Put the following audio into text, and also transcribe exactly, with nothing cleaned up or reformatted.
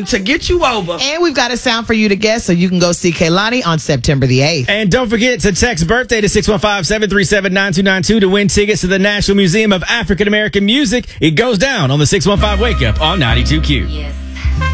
sound to get you over. And we've got a sound for you to guess so you can go see Kehlani on September the eighth. And don't forget to text birthday to six one five, seven three seven, nine two nine two to win tickets to the National Museum of African American Music. It goes down on the six one five Wake Up on ninety-two Q. Yes.